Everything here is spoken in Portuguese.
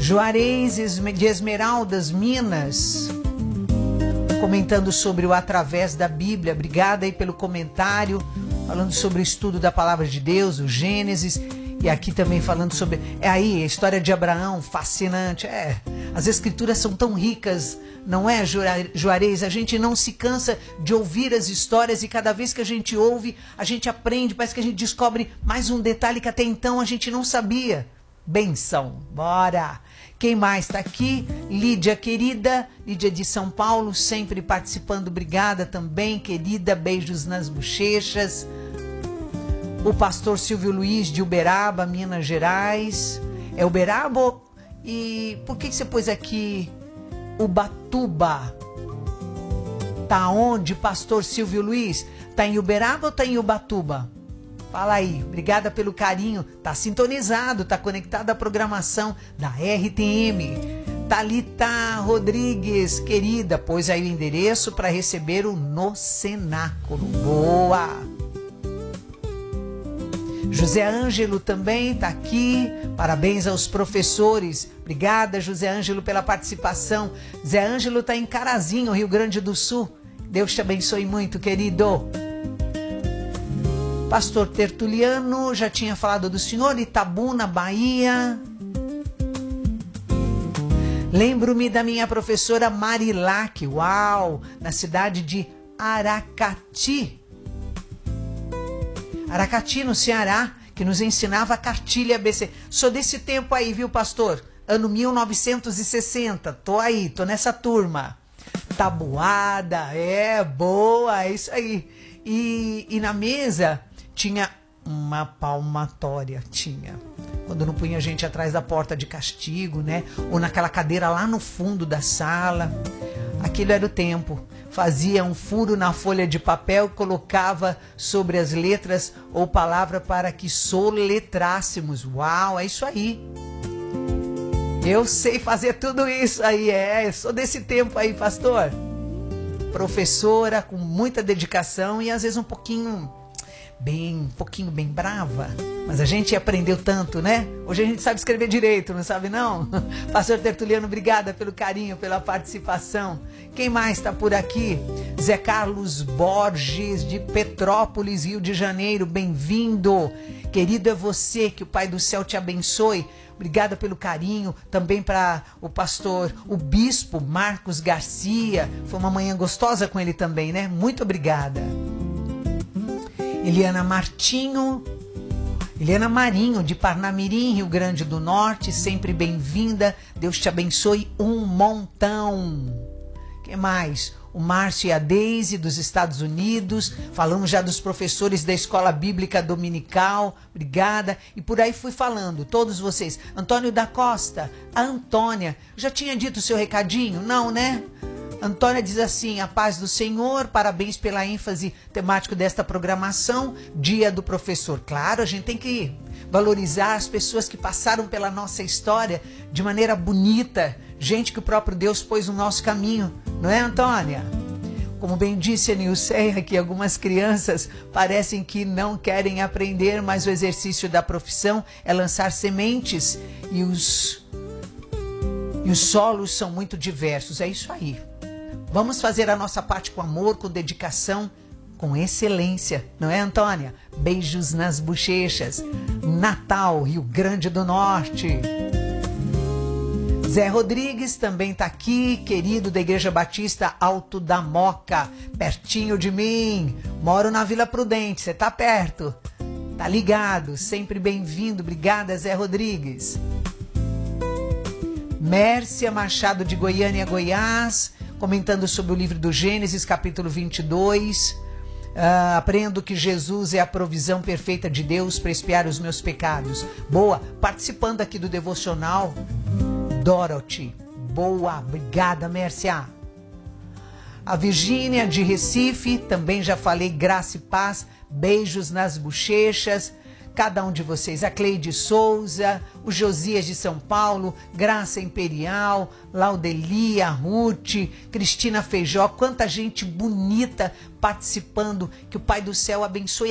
Juarez de Esmeraldas, Minas, comentando sobre o Através da Bíblia. Obrigada aí pelo comentário, falando sobre o estudo da Palavra de Deus, o Gênesis, e aqui também falando sobre a história de Abraão, fascinante. As Escrituras são tão ricas, não é, Juarez? A gente não se cansa de ouvir as histórias e cada vez que a gente ouve, a gente aprende, parece que a gente descobre mais um detalhe que até então a gente não sabia. Benção, bora! Quem mais está aqui? Lídia, querida, Lídia de São Paulo, sempre participando, obrigada também, querida, beijos nas bochechas. O pastor Silvio Luiz de Uberaba, Minas Gerais. É Uberaba? E por que você pôs aqui Ubatuba? Tá onde, pastor Silvio Luiz? Tá em Uberaba ou tá em Ubatuba? Fala aí, obrigada pelo carinho, tá sintonizado, tá conectado à programação da RTM. Thalita Rodrigues, querida, pôs aí o endereço para receber o No Cenáculo. Boa! José Ângelo também tá aqui, parabéns aos professores. Obrigada, José Ângelo, pela participação. José Ângelo tá em Carazinho, Rio Grande do Sul. Deus te abençoe muito, querido. Pastor Tertuliano, já tinha falado do senhor, Itabuna, Bahia. Lembro-me da minha professora Marilac, uau, na cidade de Aracati. Aracati, no Ceará, que nos ensinava a cartilha ABC. Sou desse tempo aí, viu, pastor? Ano 1960, tô aí, tô nessa turma. Tabuada, boa, é isso aí. E na mesa tinha uma palmatória, quando não punha gente atrás da porta de castigo, né? Ou naquela cadeira lá no fundo da sala. Aquilo era o tempo. Fazia um furo na folha de papel, colocava sobre as letras ou palavra para que soletrássemos. Uau, é isso aí. Eu sei fazer tudo isso aí, eu sou desse tempo aí, pastor. Professora com muita dedicação e às vezes um pouquinho bem brava, mas a gente aprendeu tanto, né? Hoje a gente sabe escrever direito, não sabe não? Pastor Tertuliano, obrigada pelo carinho, pela participação. Quem mais está por aqui? Zé Carlos Borges, de Petrópolis, Rio de Janeiro, bem-vindo. Querido é você, que o Pai do Céu te abençoe. Obrigada pelo carinho, também para o pastor, o bispo Marcos Garcia. Foi uma manhã gostosa com ele também, né? Muito obrigada. Eliana Marinho, de Parnamirim, Rio Grande do Norte, sempre bem-vinda. Deus te abençoe um montão. Quem mais? O Márcio e a Deise, dos Estados Unidos. Falamos já dos professores da Escola Bíblica Dominical. Obrigada. E por aí fui falando, todos vocês. Antônio da Costa, a Antônia. Já tinha dito o seu recadinho? Não, né? Antônia diz assim: a paz do Senhor, parabéns pela ênfase temática desta programação, Dia do Professor. Claro, a gente tem que valorizar as pessoas que passaram pela nossa história de maneira bonita, gente que o próprio Deus pôs no nosso caminho, não é, Antônia? Como bem disse a Nilceia, que algumas crianças parecem que não querem aprender, mas o exercício da profissão é lançar sementes e os solos são muito diversos. É isso aí. Vamos fazer a nossa parte com amor, com dedicação, com excelência, não é, Antônia? Beijos nas bochechas. Natal, Rio Grande do Norte. Zé Rodrigues também está aqui, querido, da Igreja Batista Alto da Moca, pertinho de mim. Moro na Vila Prudente, você está perto? Tá ligado, sempre bem-vindo. Obrigada, Zé Rodrigues. Mércia Machado de Goiânia, Goiás, comentando sobre o livro do Gênesis, capítulo 22. Aprendo que Jesus é a provisão perfeita de Deus para expiar os meus pecados. Boa, participando aqui do devocional, Dorothy. Boa, obrigada, Mércia. A Virgínia de Recife, também já falei, graça e paz, beijos nas bochechas. Cada um de vocês, a Cleide Souza, o Josias de São Paulo, Graça Imperial, Laudelia, Ruth, Cristina Feijó, quanta gente bonita participando, que o Pai do Céu abençoe